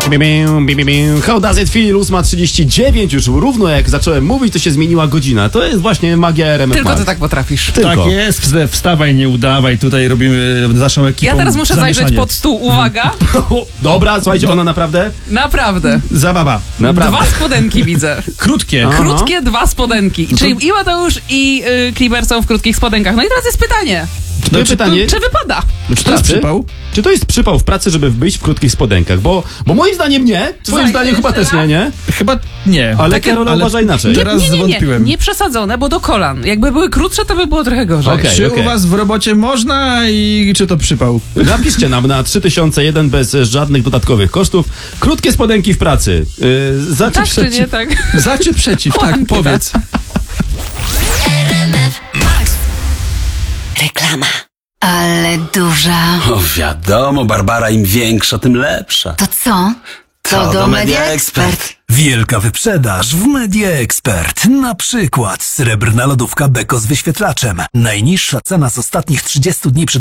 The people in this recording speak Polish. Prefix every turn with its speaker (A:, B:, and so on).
A: How does it feel? 8:39 już równo jak zacząłem mówić, to się zmieniła godzina. To jest właśnie magia RMF
B: Tylko
A: Max.
B: ty tak potrafisz.
A: Tylko.
C: Tak jest, wstawaj, nie udawaj, tutaj robimy naszą ekipą.
B: Ja teraz muszę zajrzeć
C: zamieszanie.
B: pod stół, uwaga.
A: Dobra, słuchajcie, ona naprawdę?
B: Naprawdę.
C: Zabawa.
A: Naprawdę.
B: 2 spodenki widzę.
C: Krótkie.
A: Aha.
B: Krótkie 2 spodenki. Czyli i Mateusz i Kliber są w krótkich spodenkach. No i teraz jest pytanie.
A: To jest pytanie,
B: Czy wypada?
A: czy
C: to jest przypał?
A: Czy to jest przypał w pracy, żeby być w krótkich spodenkach? Bo moim zdaniem nie, twoim
B: Słuchaj,
A: zdaniem chyba
B: jeszcze
A: też nie, nie?
C: Chyba nie.
A: Ale Karola uważa inaczej.
C: Teraz zwątpiłem.
B: Nie przesadzone, bo do kolan. Jakby były krótsze, to by było trochę gorzej.
A: Okej.
C: Czy u was w robocie można i czy to przypał?
A: Napiszcie nam na 3001 bez żadnych dodatkowych kosztów. Krótkie spodenki w pracy. Za
B: Tak czy nie, tak?
C: Za czy przeciw? Tak,
B: Ładnie.
C: powiedz.
D: Reklama. Ale duża.
E: O wiadomo, Barbara, im większa, tym lepsza.
D: To co? To do Media Expert.
F: Wielka wyprzedaż w Media Expert. Na przykład srebrna lodówka Beko z wyświetlaczem. Najniższa cena z ostatnich 30 dni przed